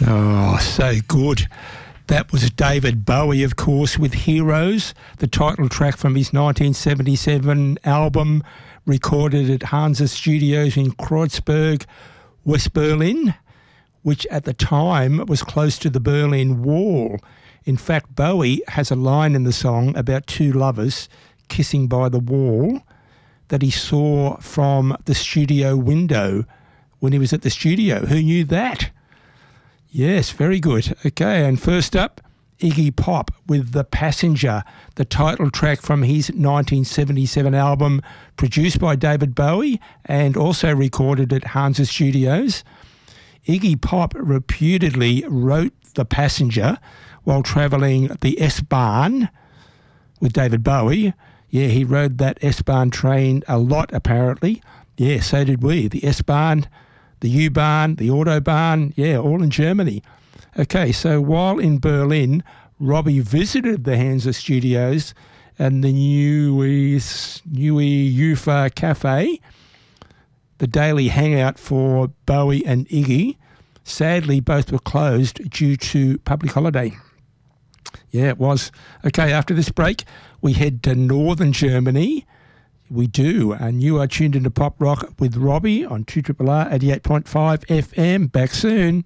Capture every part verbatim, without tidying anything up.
Oh, so good. That was David Bowie, of course, with Heroes, the title track from his nineteen seventy-seven album, recorded at Hansa Studios in Kreuzberg, West Berlin, which at the time was close to the Berlin Wall. In fact, Bowie has a line in the song about two lovers kissing by the wall that he saw from the studio window when he was at the studio. Who knew that? Yes, very good. Okay, and first up, Iggy Pop with The Passenger, the title track from his nineteen seventy-seven album, produced by David Bowie and also recorded at Hansa Studios. Iggy Pop reputedly wrote The Passenger while travelling the S-Bahn with David Bowie. Yeah, he rode that S-Bahn train a lot, apparently. Yeah, so did we. The S-Bahn, the U-Bahn, the Autobahn, yeah, all in Germany. Okay, so while in Berlin, Robbie visited the Hansa Studios and the Neue, Neue Ufer Cafe, the daily hangout for Bowie and Iggy. Sadly, both were closed due to public holiday. Yeah, it was. Okay, after this break, we head to northern Germany. We do, and you are tuned into Pop Rock with Robbie on two R R R eighty-eight point five F M. Back soon.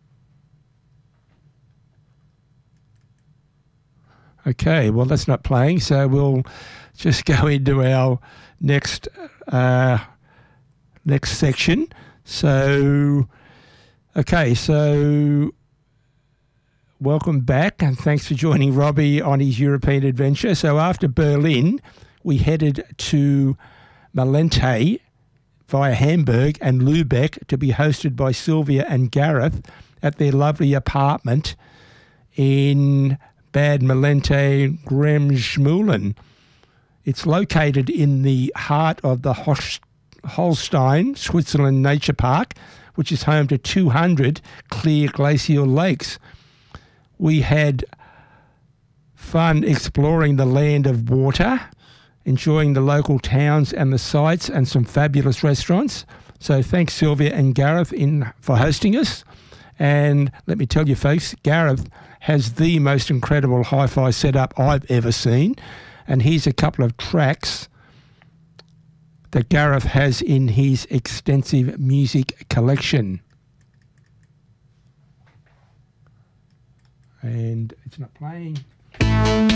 Okay, well, that's not playing, so we'll just go into our next uh, next section. So, okay, so welcome back, and thanks for joining Robbie on his European adventure. So after Berlin, we headed to Malente via Hamburg and Lübeck to be hosted by Sylvia and Gareth at their lovely apartment in Bad Malente, Gremschmühlen. It's located in the heart of the Holst- Holstein, Switzerland Nature Park, which is home to two hundred clear glacial lakes. We had fun exploring the land of water, enjoying the local towns and the sights and some fabulous restaurants. So thanks Sylvia and Gareth in for hosting us. And let me tell you folks, Gareth has the most incredible hi-fi setup I've ever seen. And here's a couple of tracks that Gareth has in his extensive music collection. And it's not playing.